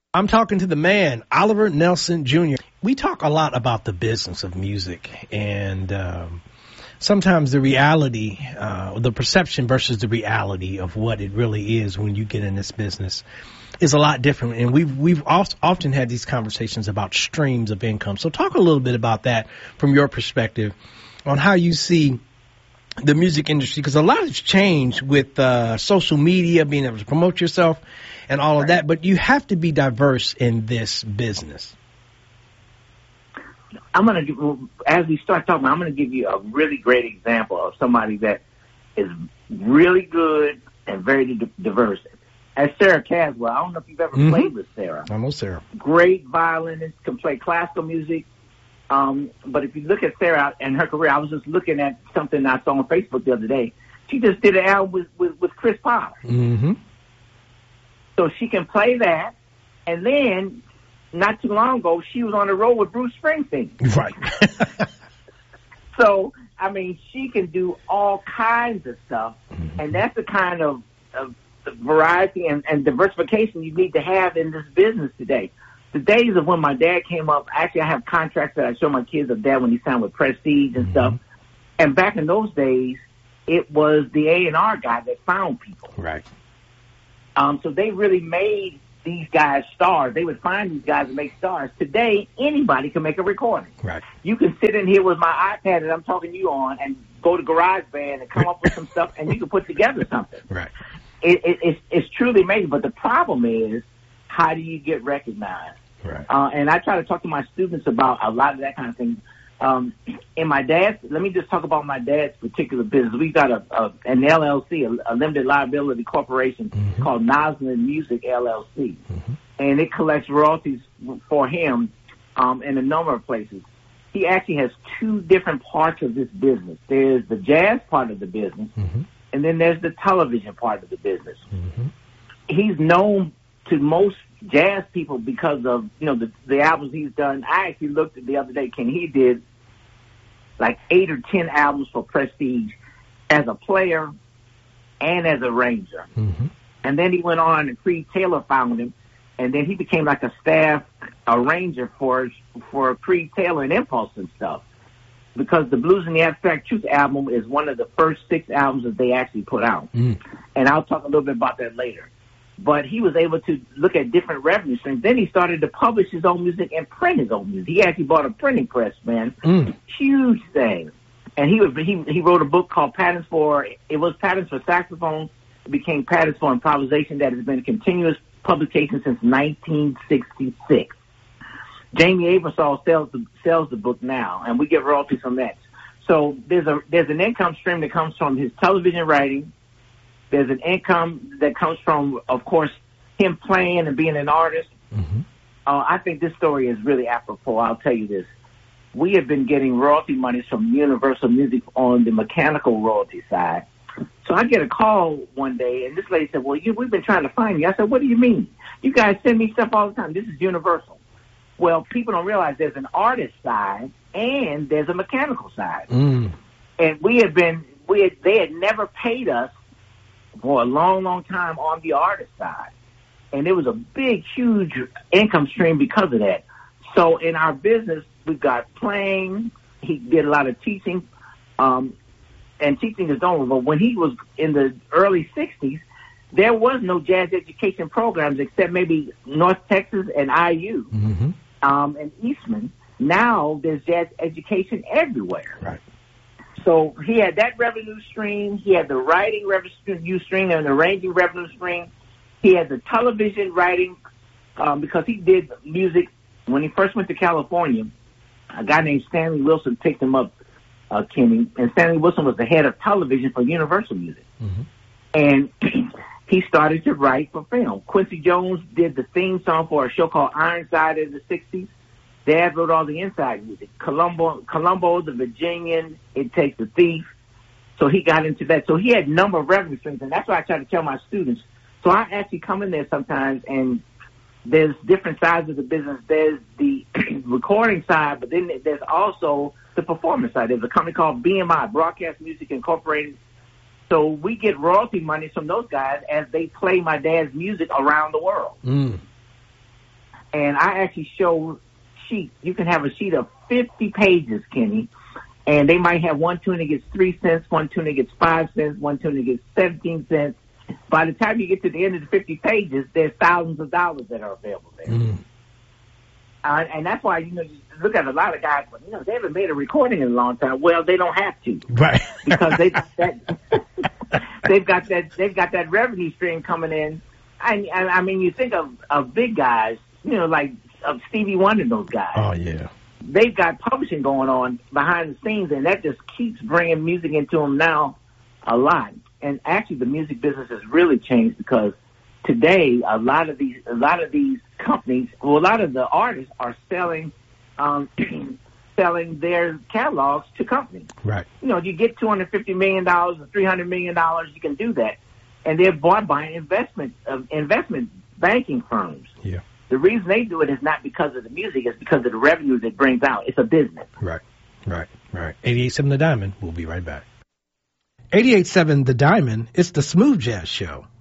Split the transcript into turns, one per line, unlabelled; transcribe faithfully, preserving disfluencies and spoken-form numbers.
I'm talking to the man, Oliver Nelson Junior We talk a lot about the business of music and um, sometimes the reality, uh, the perception versus the reality of what it really is when you get in this business is a lot different. And we've, we've often had these conversations about streams of income. So talk a little bit about that from your perspective on how you see the music industry, because a lot has changed with uh, social media, being able to promote yourself and all of that, but you have to be diverse in this business.
I'm going to, as we start talking, I'm going to give you a really great example of somebody that is really good and very d- diverse. As Sarah Caswell, I don't know if you've ever mm-hmm. played with Sarah.
I know Sarah.
Great violinist, can play classical music. Um, but if you look at Sarah and her career, I was just looking at something I saw on Facebook the other day. She just did an album with, with, with Chris Potter.
Mm-hmm.
So she can play that. And then, not too long ago, she was on the road with Bruce Springsteen.
Right.
So, I mean, she can do all kinds of stuff.
Mm-hmm.
And that's the kind of, of variety and, and diversification you need to have in this business today. The days of when my dad came up, actually I have contracts that I show my kids of dad when he signed with Prestige and mm-hmm. stuff. And back in those days, it was the A and R guy that found people.
Right.
Um, so they really made these guys stars. They would find these guys and make stars. Today, anybody can make a recording.
Right.
You can sit in here with my iPad that I'm talking to you on and go to GarageBand and come up with some stuff, and you can put together something.
Right.
It, it, it's, it's truly amazing. But the problem is, how do you get recognized?
Right.
Uh, and I try to talk to my students about a lot of that kind of thing. Um, in my dad's, let me just talk about my dad's particular business. We've got a, a an L L C, a, a limited liability corporation mm-hmm. called Noslin Music L L C, mm-hmm. and it collects royalties for him um, in a number of places. He actually has two different parts of this business. There's the jazz part of the business, mm-hmm. and then there's the television part of the business.
Mm-hmm.
He's known to most jazz people because of, you know, the, the albums he's done. I actually looked at the other day, Ken, he did like eight or ten albums for Prestige as a player and as a arranger.
Mm-hmm.
And then he went on and Creed Taylor found him, and then he became like a staff arranger for for Creed Taylor and Impulse and stuff. Because the Blues and the Abstract Truth album is one of the first six albums that they actually put out.
Mm.
And I'll talk a little bit about that later. But he was able to look at different revenue streams. Then he started to publish his own music and print his own music. He actually bought a printing press, man.
Mm.
Huge thing. And he was he he wrote a book called Patterns for, it was Patterns for Saxophone. It became Patterns for Improvisation, that has been a continuous publication since nineteen sixty-six. Jamie Aebersold sells the, sells the book now, and we get royalties from that. So there's a there's an income stream that comes from his television writing. There's an income that comes from, of course, him playing and being an artist.
Mm-hmm.
Uh, I think this story is really apropos. I'll tell you this. We have been getting royalty monies from Universal Music on the mechanical royalty side. So I get a call one day, and this lady said, well, you, we've been trying to find you. I said, what do you mean? You guys send me stuff all the time. This is Universal. Well, people don't realize there's an artist side and there's a mechanical side.
Mm.
And we had been, we had, they had never paid us for a long, long time on the artist side. And it was a big, huge income stream because of that. So in our business, we've got playing. He did a lot of teaching. Um, and teaching is over. But when he was in the early sixties, there was no jazz education programs except maybe North Texas and I U
mm-hmm.
um, and Eastman. Now there's jazz education everywhere.
Right.
So he had that revenue stream. He had the writing revenue stream and the arranging revenue stream. He had the television writing um, because he did music. When he first went to California, a guy named Stanley Wilson picked him up, uh, Kenny. And Stanley Wilson was the head of television for Universal Music.
Mm-hmm.
And he started to write for film. Quincy Jones did the theme song for a show called Ironside in the sixties. Dad wrote all the inside music. Columbo, Columbo, the Virginian, It Takes a Thief. So he got into that. So he had a number of revenue streams, and that's why I try to tell my students. So I actually come in there sometimes, and there's different sides of the business. There's the recording side, but then there's also the performance side. There's a company called B M I, Broadcast Music Incorporated. So we get royalty money from those guys as they play my dad's music around the world.
Mm.
and I actually show sheets. You can have a sheet of fifty pages, Kenny, and they might have one tune that gets three cents, one tune that gets five cents, one tune that gets seventeen cents. By the time you get to the end of the fifty pages, there's thousands of dollars that are available there. Mm. Uh, and that's why, you know, you look at a lot of guys, you know, they haven't made a recording in a long time. Well, they don't have to.
Right.
Because they, that, they've got that, they've got that revenue stream coming in. And, and I mean, you think of, of big guys, you know, like of Stevie Wonder and those guys.
Oh, yeah.
They've got publishing going on behind the scenes, and that just keeps bringing music into them now a lot. And actually, the music business has really changed because today, a lot of these, a lot of these companies, well, a lot of the artists are selling, um, selling their catalogs to companies.
Right.
You know, you get two hundred fifty million dollars or three hundred million dollars, you can do that, and they're bought by investment, uh, investment banking firms.
Yeah.
The reason they do it is not because of the music; it's because of the revenues it brings out. It's a business.
Right. Right. Right. eighty-eight point seven The Diamond. We'll be right back. eighty-eight point seven The Diamond. It's the Smooth Jazz Show.